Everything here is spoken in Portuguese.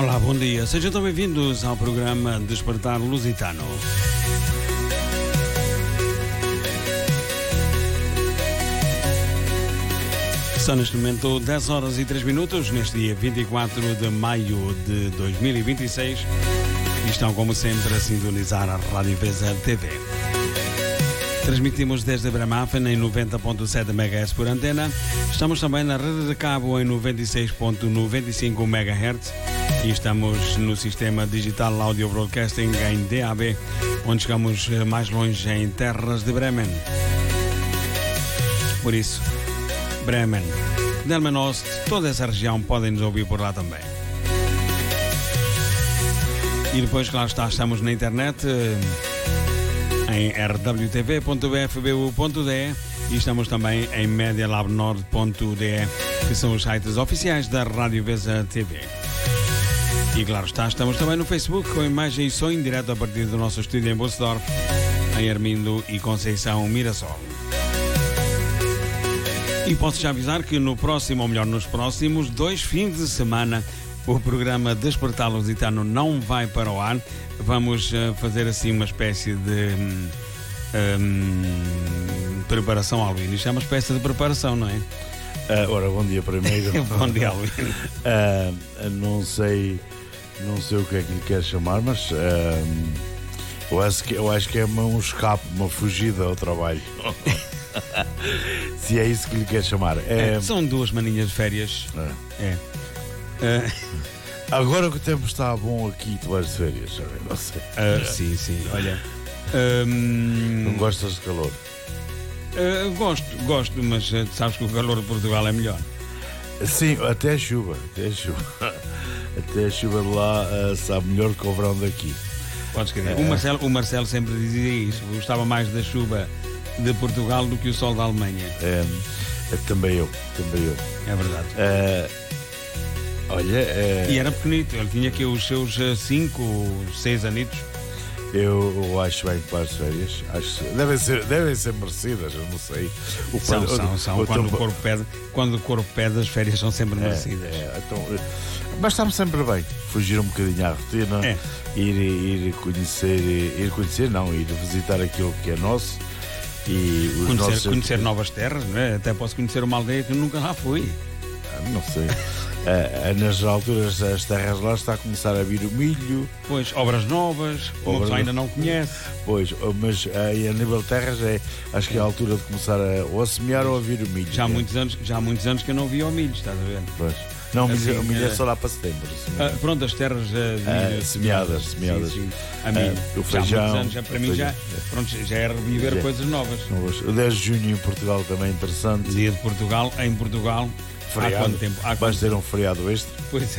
Olá, bom dia. Sejam tão bem-vindos ao programa Despertar Lusitano. São neste momento 10 horas e 3 minutos, neste dia 24 de maio de 2026. E estão, como sempre, a sintonizar a Rádio Vesa TV. Transmitimos desde Bramafen em 90.7 MHz por antena. Estamos também na rede de cabo em 96.95 MHz. E estamos no sistema digital Audio Broadcasting em DAB, onde chegamos mais longe em terras de Bremen. Por isso, Bremen, Delmenost, toda essa região podem nos ouvir por lá também. E depois, claro está, estamos na internet em rwtv.bfbu.de e estamos também em medialabnord.de, que são os sites oficiais da Rádio Vesa TV. E claro está, estamos também no Facebook com imagem e som em direto a partir do nosso estúdio em Bolsdorf, em Armindo e Conceição Mirassol. E posso já avisar que no próximo, ou melhor, nos próximos 2 fins de semana, o programa Despertar Lusitano não vai para o ar. Vamos fazer assim uma espécie de preparação ao Halloween. Isto é uma espécie de preparação, não é? Ora, bom dia primeiro. Bom dia, Halloween. Não sei o que é que lhe quer chamar, mas eu acho que é um escape, uma fugida ao trabalho. Se é isso que lhe quer chamar. São 2 maninhas de férias. Agora que o tempo está bom aqui, tu vais de férias, não sei. Sim, olha. Não gostas de calor? Gosto, mas sabes que o calor de Portugal é melhor. Sim, até a chuva. Até a chuva de lá sabe melhor do que o verão daqui. Podes crer. O Marcelo sempre dizia isso. Gostava mais da chuva de Portugal do que o sol da Alemanha. Também eu. É verdade. Olha. E era pequenito, ele tinha aqui os seus 5, 6 anitos. Eu acho bem que para as férias. Devem ser merecidas, eu não sei. São. Quando o corpo pede, as férias são sempre merecidas. Mas está-me sempre bem. Fugir um bocadinho à rotina, ir visitar aquilo que é nosso. E conhecer novas terras, não é? Até posso conhecer uma aldeia que nunca lá fui. Não sei. Nas alturas as terras lá está a começar a vir o milho. Pois, obras novas, uma pessoa ainda não conhece. Pois, mas a nível de terras acho que é a altura de começar a semear ou a vir o milho. Já há muitos anos que eu não via o milho, estás a ver? Pois. Não, assim, o milho é só lá para setembro. Pronto, as terras semeadas. Sim. A mim, o feijão. Para mim já é reviver coisas novas. O 10 de junho em Portugal também é interessante. Dia de Portugal, em Portugal. Feriado. Há quanto tempo? Vais ter um feriado extra? Pois